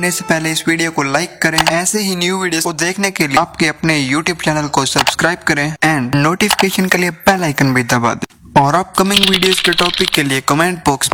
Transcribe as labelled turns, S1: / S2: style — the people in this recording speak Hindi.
S1: करने से पहले इस वीडियो को लाइक करें। ऐसे ही न्यू वीडियो को देखने के लिए आपके अपने YouTube चैनल को सब्सक्राइब करें एंड नोटिफिकेशन के लिए बेल आइकन भी दबा दें। और अपकमिंग वीडियोस के टॉपिक के लिए कमेंट बॉक्स